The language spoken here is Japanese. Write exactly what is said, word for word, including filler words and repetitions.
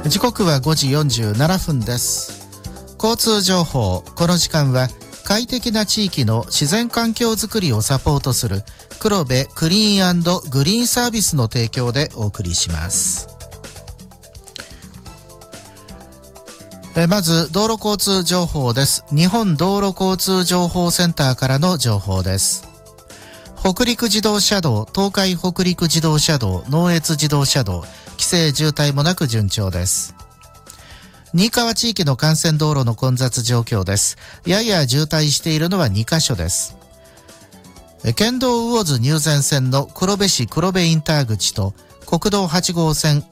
時刻はごじよんじゅうななふんです。交通情報。この時間は快適な地域の自然環境づくりをサポートする黒部クリーン&グリーンサービスの提供でお送りします。えまず道路交通情報です。日本道路交通情報センターからの情報です。北陸自動車道、東海北陸自動車道、能越自動車道、規制渋滞もなく順調です。新川地域の幹線道路の混雑状況です。やや渋滞しているのはにカ所です。県道魚津入善線の黒部市黒部インター口と国道はち号線